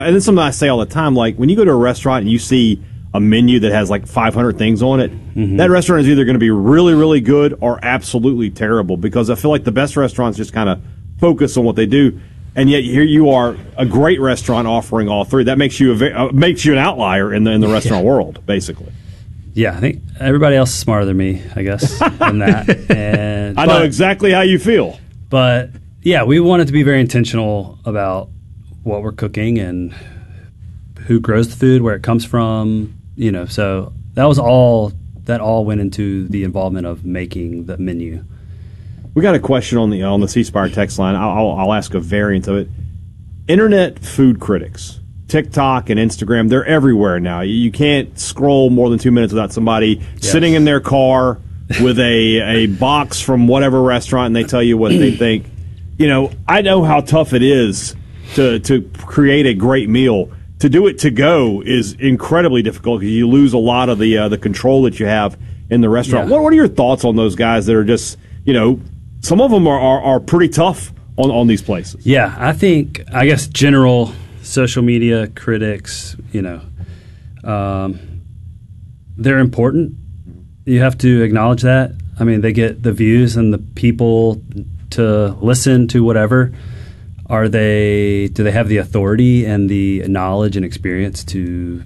And it's something I say all the time, like when you go to a restaurant and you see a menu that has like 500 things on it, that restaurant is either going to be really, really good or absolutely terrible, because I feel like the best restaurants just kind of focus on what they do. And yet here you are, a great restaurant offering all three. That makes you an outlier in the restaurant world, basically. Yeah, I think everybody else is smarter than me, I guess, in that. I know exactly how you feel. But, yeah, we wanted to be very intentional about what we're cooking and who grows the food, where it comes from, So that all went into the involvement of making the menu. We got a question on the C Spire text line. I'll ask a variant of it. Internet food critics, TikTok and Instagram, they're everywhere now. You can't scroll more than 2 minutes without somebody sitting in their car with a box from whatever restaurant, and they tell you what they think. I know how tough it is to create a great meal. To do it to go is incredibly difficult because you lose a lot of the control that you have in the restaurant. Yeah. What are your thoughts on those guys that are just, some of them are pretty tough on these places? Yeah, I guess general social media critics, they're important. You have to acknowledge that. I mean, they get the views and the people to listen to whatever. Do they have the authority and the knowledge and experience to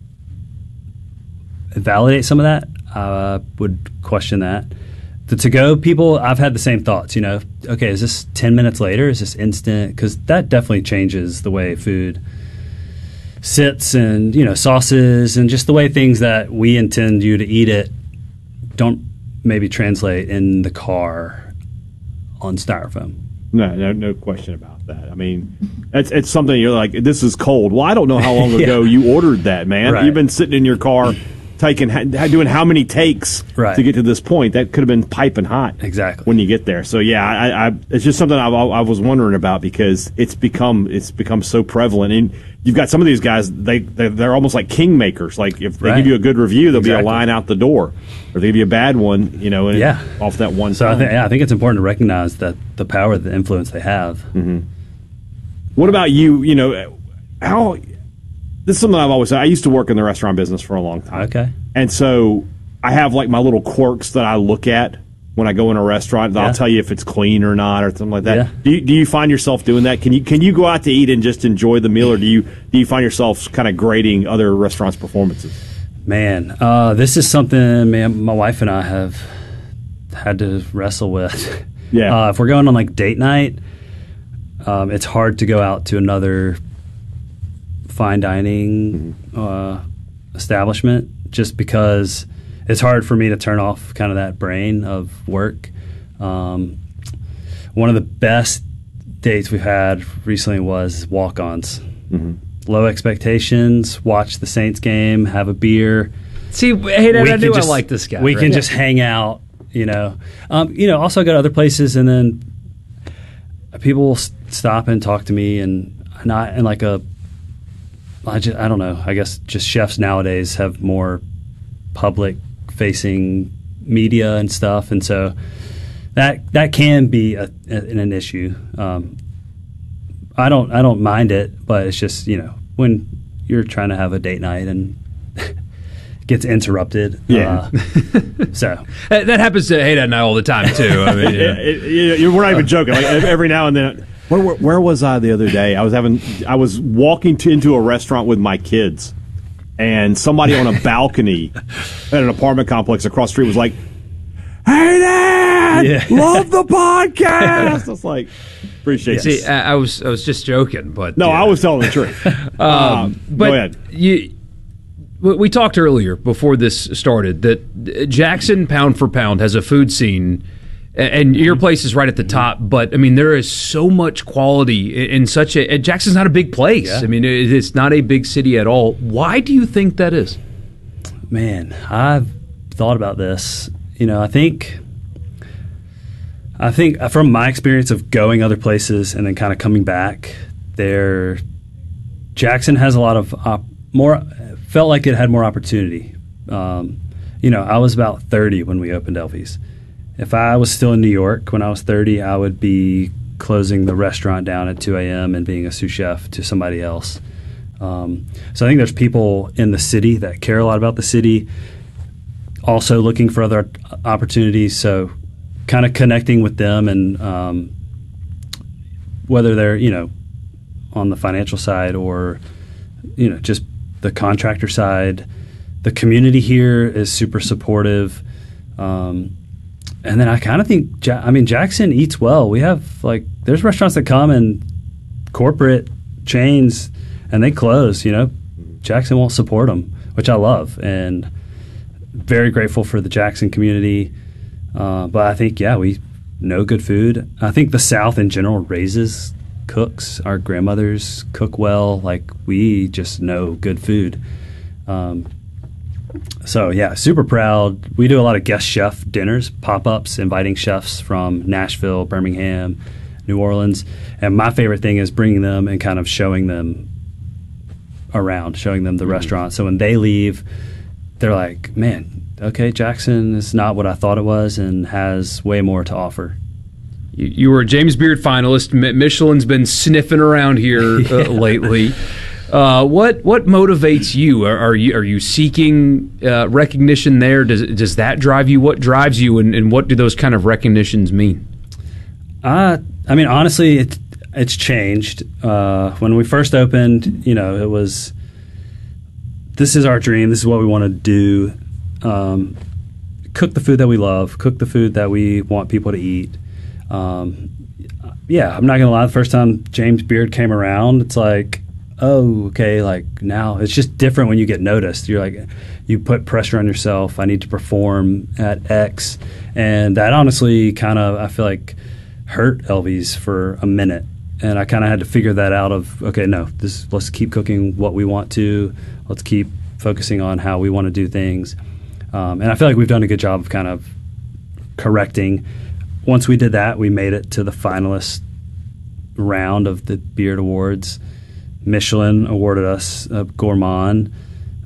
validate some of that? I would question that. The to-go people, I've had the same thoughts, Okay, is this 10 minutes later? Is this instant? Because that definitely changes the way food sits and, sauces and just the way things that we intend you to eat it don't maybe translate in the car on styrofoam. No question about that. I mean, it's something you're like, this is cold. Well, I don't know how long ago you ordered that, man. Right. You've been sitting in your car doing how many takes to get to this point. That could have been piping hot when you get there. So yeah, it's just something I was wondering about because it's become so prevalent. And you've got some of these guys, they're almost like kingmakers. Like if they give you a good review, there'll be a line out the door, or they give you a bad one, off that one. So I think it's important to recognize that the power, the influence they have. Mm-hmm. What about you? How? This is something I've always said. I used to work in the restaurant business for a long time. Okay. And so I have like my little quirks that I look at when I go in a restaurant. I'll tell you if it's clean or not or something like that. Yeah. Do you find yourself doing that? Can you go out to eat and just enjoy the meal, or do you find yourself kind of grading other restaurants' performances? Man, this is something my wife and I have had to wrestle with. Yeah. If we're going on like date night, it's hard to go out to another fine dining establishment just because it's hard for me to turn off kind of that brain of work. One of the best dates we've had recently was walk-ons. Mm-hmm. Low expectations, watch the Saints game, have a beer. See, hey, I knew I like this guy. We can just hang out, Also go to other places, and then people will stop and talk to me, and not in like I don't know. I guess just chefs nowadays have more public-facing media and stuff, and so that can be an issue. I don't mind it, but it's just when you're trying to have a date night and it gets interrupted. Yeah, so that happens to Haydad and I all the time too. I mean, we're not even joking. Like every now and then. Where was I the other day? I was walking into a restaurant with my kids, and somebody on a balcony at an apartment complex across the street was like, "Hey, Dad, love the podcast." I was like, appreciate it. See, I was just joking, but no, I was telling the truth. But go ahead. We talked earlier before this started that Jackson, pound for pound, has a food scene. And your place is right at the top, but I mean there is so much quality in such a. Jackson's not a big place. Yeah. I mean it's not a big city at all. Why do you think that is? Man, I've thought about this. I think from my experience of going other places and then kind of coming back, Jackson has a lot of felt like it had more opportunity. I was about 30 when we opened Elvie's. If I was still in New York when I was 30, I would be closing the restaurant down at 2 a.m. and being a sous chef to somebody else. So I think there's people in the city that care a lot about the city, also looking for other opportunities. So kind of connecting with them, and whether they're, on the financial side or, just the contractor side. The community here is super supportive. And then I kind of think, Jackson eats well. We have, there's restaurants that come and corporate chains, and they close, Jackson won't support them, which I love. And very grateful for the Jackson community. But I think, we know good food. I think the South in general raises cooks. Our grandmothers cook well. We just know good food. So, super proud. We do a lot of guest chef dinners, pop-ups, inviting chefs from Nashville, Birmingham, New Orleans. And my favorite thing is bringing them and kind of showing them around, showing them the restaurant. So when they leave, they're like, man, okay, Jackson is not what I thought it was and has way more to offer. You were a James Beard finalist. Michelin's been sniffing around here lately. What motivates you? Are you seeking recognition there? Does that drive you? What drives you, and what do those kind of recognitions mean? Honestly, it's changed. When we first opened, it was, this is our dream. This is what we want to do. Cook the food that we love. Cook the food that we want people to eat. I'm not gonna lie. The first time James Beard came around, it's like, oh, okay, now it's just different when you get noticed. You're like, you put pressure on yourself. I need to perform at X. And that honestly kind of, I feel like, hurt Elvies for a minute. And I kind of had to figure that out of, okay, no, let's keep cooking what we want to. Let's keep focusing on how we want to do things. And I feel like we've done a good job of kind of correcting. Once we did that, we made it to the finalist round of the Beard Awards. Michelin awarded us a gourmand.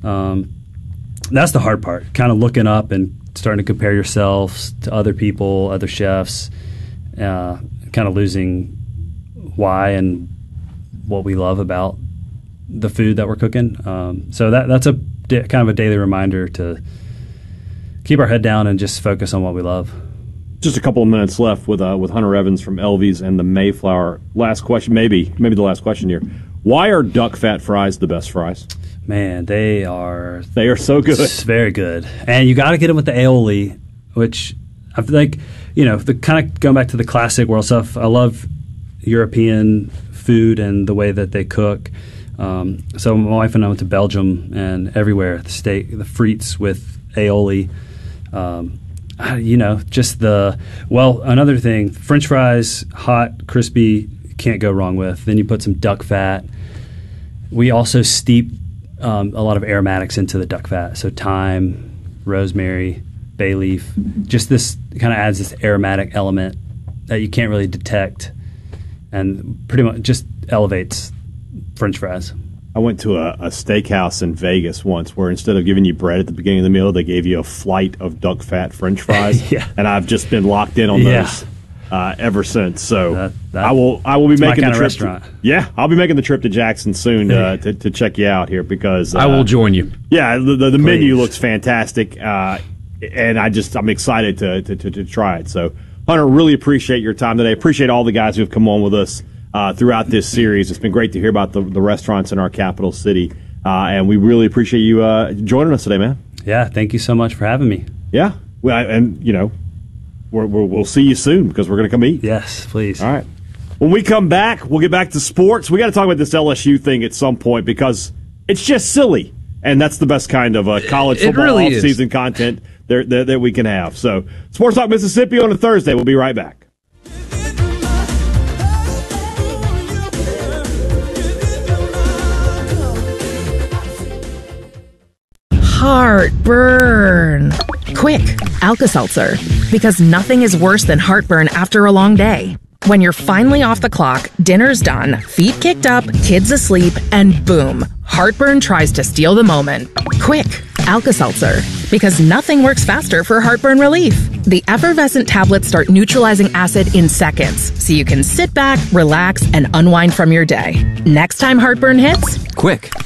That's the hard part, kind of looking up and starting to compare yourselves to other people, other chefs, kind of losing why and what we love about the food that we're cooking. So that's kind of a daily reminder to keep our head down and just focus on what we love. Just a couple of minutes left with Hunter Evans from Elvies and the Mayflower. Last question, maybe the last question here. Why are duck fat fries the best fries? Man, they are so good. Very good. And you got to get them with the aioli, which I feel like, the kind of going back to the classic world stuff. I love European food and the way that they cook. So my wife and I went to Belgium, and everywhere the frites with aioli. Another thing, French fries, hot, crispy, can't go wrong with. Then you put some duck fat. We also steep a lot of aromatics into the duck fat. So thyme, rosemary, bay leaf. Just this kind of adds this aromatic element that you can't really detect, and pretty much just elevates French fries. I went to a steakhouse in Vegas once where instead of giving you bread at the beginning of the meal, they gave you a flight of duck fat French fries. Yeah. And I've just been locked in on those ever since. So I will be making the trip. Restaurant. I'll be making the trip to Jackson soon to check you out here because I will join you. Yeah, the menu looks fantastic, and I'm excited to try it. So Hunter, really appreciate your time today. Appreciate all the guys who have come on with us throughout this series. It's been great to hear about the restaurants in our capital city, and we really appreciate you joining us today, man. Yeah, thank you so much for having me. Yeah, we'll see you soon because we're going to come eat. Yes, please. All right. When we come back, we'll get back to sports. We got to talk about this LSU thing at some point because it's just silly, and that's the best kind of college football really off-season content that we can have. So, Sports Talk Mississippi on a Thursday. We'll be right back. Heartburn. Quick, Alka-Seltzer. Because nothing is worse than heartburn after a long day. When you're finally off the clock, dinner's done, feet kicked up, kids asleep, and boom, heartburn tries to steal the moment. Quick, Alka-Seltzer. Because nothing works faster for heartburn relief. The effervescent tablets start neutralizing acid in seconds, so you can sit back, relax, and unwind from your day. Next time heartburn hits, quick,